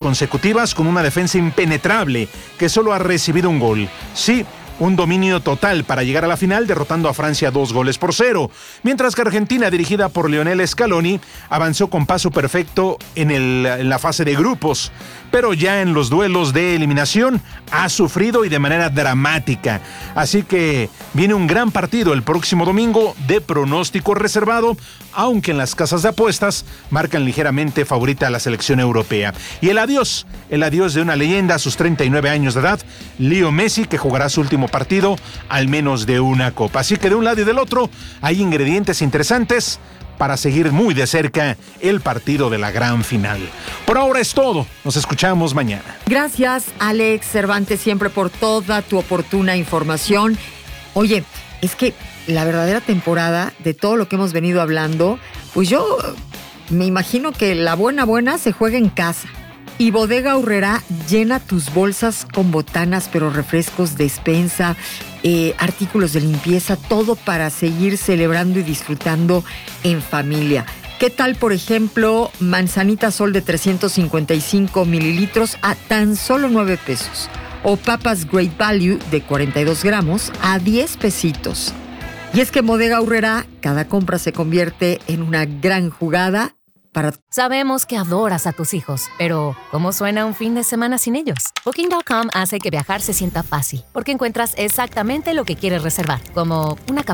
consecutivas con una defensa impenetrable que solo ha recibido un gol. Sí, un dominio total para llegar a la final derrotando a Francia 2-0, mientras que Argentina, dirigida por Lionel Scaloni, avanzó con paso perfecto en la fase de grupos, pero ya en los duelos de eliminación ha sufrido y de manera dramática. Así que viene un gran partido el próximo domingo de pronóstico reservado, aunque en las casas de apuestas marcan ligeramente favorita a la selección europea. Y el adiós de una leyenda a sus 39 años de edad, Leo Messi, que jugará su último partido al menos de una copa. Así que de un lado y del otro hay ingredientes interesantes para seguir muy de cerca el partido de la gran final. Por ahora es todo. Nos escuchamos mañana. Gracias, Alex Cervantes, siempre por toda tu oportuna información. Oye, es que la verdadera temporada de todo lo que hemos venido hablando, pues yo me imagino que la buena se juega en casa. Y Bodega Aurrerá llena tus bolsas con botanas, pero refrescos, despensa, artículos de limpieza, todo para seguir celebrando y disfrutando en familia. ¿Qué tal, por ejemplo, manzanita sol de 355 mililitros a tan solo 9 pesos? O papas Great Value de 42 gramos a 10 pesitos. Y es que en Bodega Aurrerá, cada compra se convierte en una gran jugada. Sabemos que adoras a tus hijos, pero ¿cómo suena un fin de semana sin ellos? Booking.com hace que viajar se sienta fácil, porque encuentras exactamente lo que quieres reservar, como una